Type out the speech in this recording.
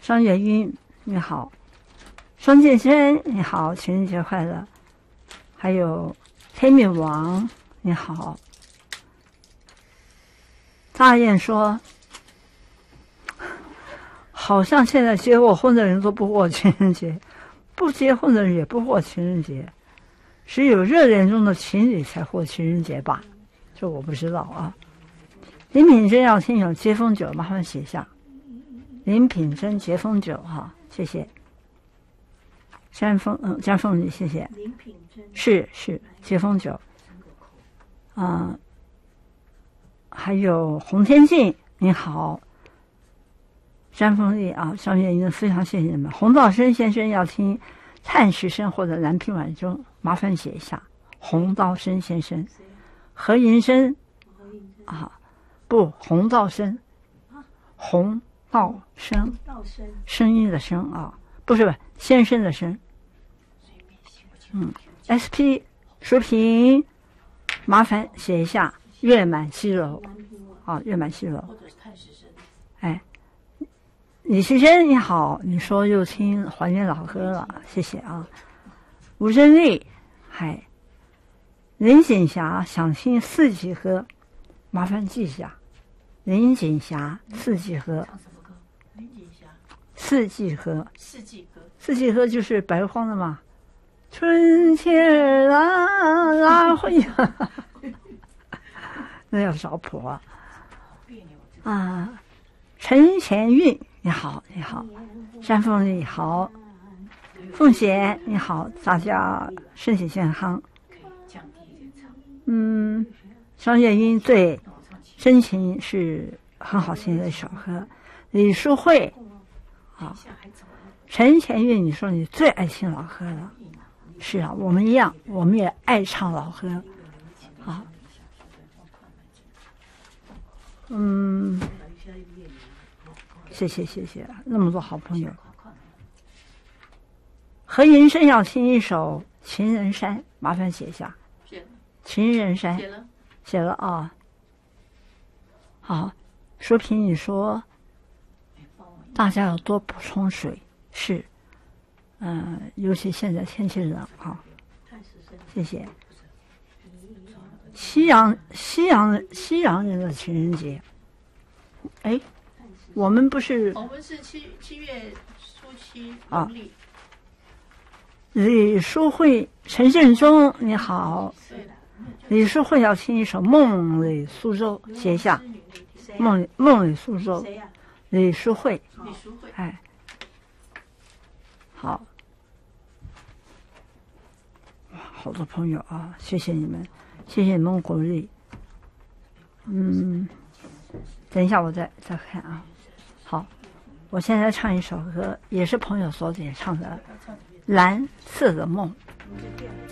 双月晕你好，双健身你好，情人节快乐。还有黑米王你好。大雁说，好像现在结过婚的人都不过情人节，不结婚的人也不过情人节，只有热恋中的情侣才过情人节吧？这我不知道啊。林品珍要听有接风酒，麻烦写下。林品珍接风酒哈，谢谢。詹凤丽，谢谢。 林品珍是接风酒。还有洪天静，你好。詹凤丽啊，张月英，非常谢谢你们。洪道生先生要听叹息声或者蓝屏晚钟，麻烦写一下。洪道生先生，何银生啊，不，洪道生，洪道生，声音的声啊，不是先生的生。SP 淑萍，麻烦写一下月满西楼啊，月满西楼。哎，李先生你好，你说又听怀念老歌了，谢谢啊。吴珍丽，嗨，林锦霞想听四季歌，麻烦记一下。林锦霞四季歌，四季歌，四季歌就是白荒的嘛。春天啦会呀，那要找谱啊。陈前韵你好，你好。山凤丽好，凤姐你好，大家身体健康。双月英对真情是很好听的一首歌。李淑慧啊，陈前韵，你说你最爱听老歌了。是啊，我们一样，我们也爱唱老歌啊。谢谢，那么多好朋友。何银生要听一首《情人山》，麻烦写一下。情人山写了啊。好，淑萍你说大家要多补充水，是。尤其现在天气冷啊，谢谢。西洋人的情人节，哎，我们不是？ 我们是7月初7农历。 李淑慧、陈振中你好。李淑慧要听一首《梦里苏州》，写一下。梦里苏州。李淑慧。哎，好。好多朋友啊，谢谢你们，谢谢你们鼓励。等一下我再看啊。好，我现在唱一首歌，也是朋友所点唱的《蓝色的梦》。